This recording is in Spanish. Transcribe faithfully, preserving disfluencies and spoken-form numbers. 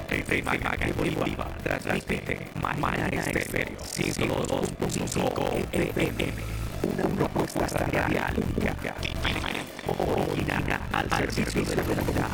de Magallanes de Bolívar transmite Mañana Estéreo ciento dos punto cinco F M. Una propuesta radial única, diferente, original, al servicio de la comunidad.